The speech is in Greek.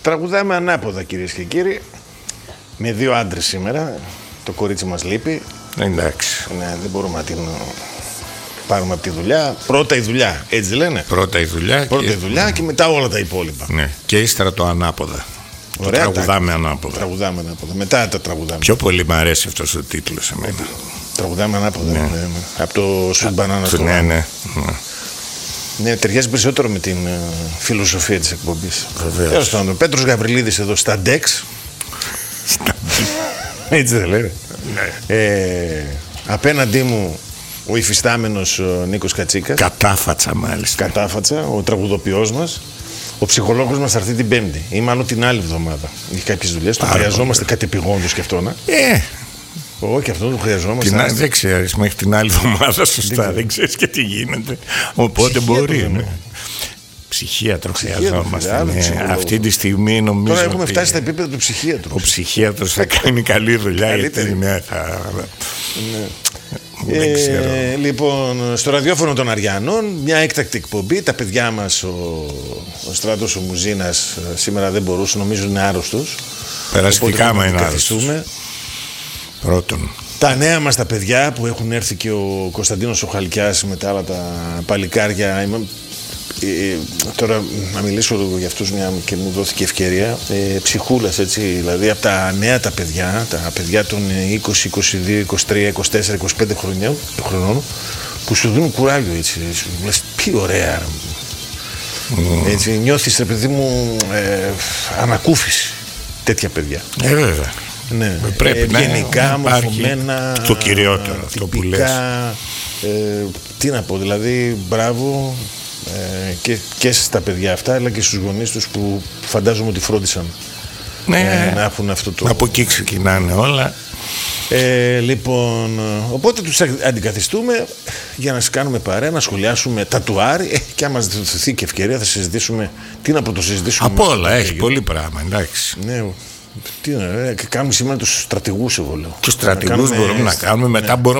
Τραγουδάμε ανάποδα, κυρίες και κύριοι. Με δύο άντρες σήμερα. Το κορίτσι μας λείπει. Εντάξει. Ναι, δεν μπορούμε να την πάρουμε από τη δουλειά. Πρώτα η δουλειά, έτσι δεν λένε. Πρώτα η δουλειά. Πρώτα η δουλειά και μετά όλα τα υπόλοιπα. Ναι. Και ύστερα το ανάποδα. Ωραία, το τραγουδάμε ανάποδα. Τραγουδάμε ανάποδα. Μετά τα τραγουδάμε. Πιο πολύ μου αρέσει αυτός ο τίτλος εμένα. Τραγουδάμε ανάποδα. Ναι. Ναι. Από το Sweet Banana στο Ναι. Ναι, ταιριάζει περισσότερο με την φιλοσοφία της εκπομπής. Βεβαίως. Τέλος πάντων, Πέτρος Γαβριλίδης εδώ στα DEX. Έτσι δεν λένε. Ναι. Απέναντί μου ο υφιστάμενος Νίκος Κατσίκας. Κατάφατσα μάλιστα. Κατάφατσα, ο τραγουδοποιός μας. Ο ψυχολόγος μας θα έρθει την Πέμπτη ή μάλλον την άλλη εβδομάδα. Έχει κάποιες δουλειές, το χρειαζόμαστε κατεπηγόντως και αυτό να. Όχι, αυτό το χρειαζόμαστε. Δεν ξέρεις, μέχρι την άλλη εβδομάδα σωστά. Δεν ξέρεις και τι γίνεται. Οπότε μπορεί. Ναι. Ψυχίατρο χρειαζόμαστε. Ναι. Αυτή τη στιγμή νομίζω. Τώρα έχουμε φτάσει στα επίπεδα του ψυχίατρου. Ο ψυχίατρος θα κάνει καλή δουλειά. Ναι. Δεν ξέρω. Λοιπόν, στο ραδιόφωνο των Αριανών, μια έκτακτη εκπομπή. Τα παιδιά μας, ο Στράτος, ο Μουζίνας, σήμερα δεν μπορούσε, νομίζω είναι άρρωστος. Περαστικά μα είναι άρρωστος. Πρώτον. Τα νέα μας τα παιδιά που έχουν έρθει και ο Κωνσταντίνος ο Χαλκιάς με τα άλλα τα παλικάρια. Τώρα να μιλήσω για αυτούς μια και μου δόθηκε ευκαιρία. Ψυχούλας, έτσι, δηλαδή από τα νέα τα παιδιά των 20, 22, 23, 24, 25 χρονών που σου δίνουν κουράγιο, έτσι. Λες, τι ωραία. Έτσι, νιώθεις, ρε παιδί μου, ανακούφιση. Τέτοια παιδιά. Βέβαια. Ναι. Πρέπει γενικά, μορφωμένα, το κυριότερο αυτό που λες. Τι να πω, δηλαδή, μπράβο και στα παιδιά αυτά, αλλά και στους γονείς τους που φαντάζομαι ότι φρόντισαν να έχουν αυτό το. Από εκεί ξεκινάνε όλα. Λοιπόν, οπότε τους αντικαθιστούμε για να σας κάνουμε παρέα, να σχολιάσουμε τατουάρι και αν μας δοθεί και ευκαιρία θα συζητήσουμε. Τι να πρωτοσυζητήσουμε. Από όλα, έχει πολύ πράγμα, εντάξει. Ναι. Τι να κάνουμε σήμερα τους στρατηγούς, εγώ λέω. Τους στρατηγούς μπορούμε να κάνουμε, μετά μπορούμε